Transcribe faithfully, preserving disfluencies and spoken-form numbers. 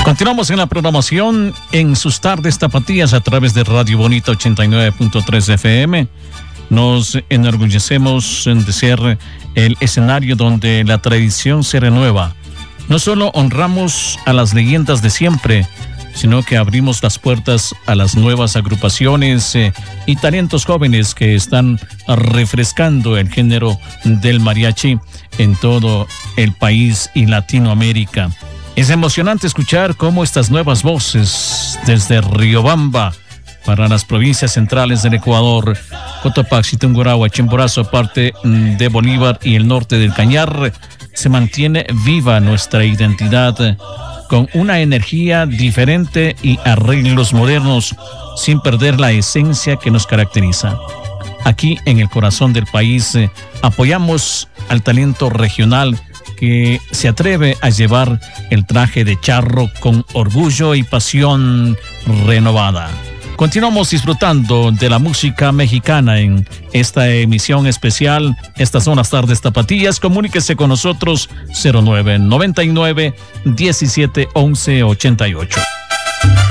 Continuamos en la programación en sus tardes tapatías a través de Radio Bonita ochenta y nueve punto tres F M. Nos enorgullecemos de ser el escenario donde la tradición se renueva. No solo honramos a las leyendas de siempre, sino que abrimos las puertas a las nuevas agrupaciones eh, y talentos jóvenes que están refrescando el género del mariachi en todo el país y Latinoamérica. Es emocionante escuchar cómo estas nuevas voces desde Riobamba para las provincias centrales del Ecuador, Cotopaxi, Tungurahua, Chimborazo, parte de Bolívar y el norte del Cañar, se mantiene viva nuestra identidad con una energía diferente y arreglos modernos sin perder la esencia que nos caracteriza. Aquí en el corazón del país eh, apoyamos al talento regional que se atreve a llevar el traje de charro con orgullo y pasión renovada. Continuamos disfrutando de la música mexicana en esta emisión especial. Estas son las tardes tapatías. Comuníquese con nosotros cero nueve noventa y nueve diecisiete once ochenta y ocho.